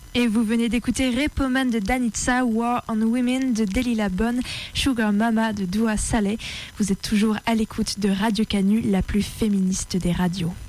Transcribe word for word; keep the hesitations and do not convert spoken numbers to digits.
Et vous venez d'écouter Repoman de Danitza, War on Women de Delila Bonne, Sugar Mama de Doua Saleh. Vous êtes toujours à l'écoute de Radio Canu, la plus féministe des radios.